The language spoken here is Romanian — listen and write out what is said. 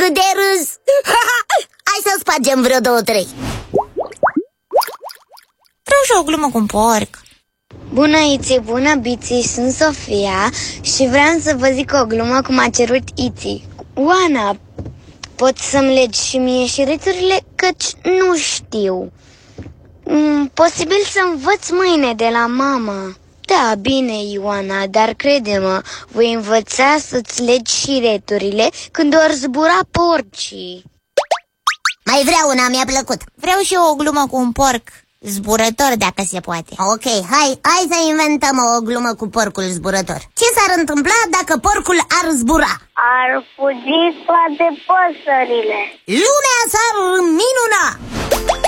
cât de râs! Hai să spargem vreo 2-3. Vreau și o glumă cu un porc. Bună, Iții, bună, Biții, sunt Sofia și vreau să vă zic o glumă cum a cerut Iții. Oana, poți să-mi legi și mie șireturile, căci nu știu. Posibil să învăț mâine de la mama. Da, bine, Ioana, dar crede-mă, voi învăța să-ți legi șireturile când or zbura porcii. Mai vreau una, mi-a plăcut. Vreau și eu o glumă cu un porc zburător, dacă se poate. Ok, hai să inventăm o glumă cu porcul zburător. Ce s-ar întâmpla dacă porcul ar zbura? Ar fugi toate păsările. Lumea s-ar minuna!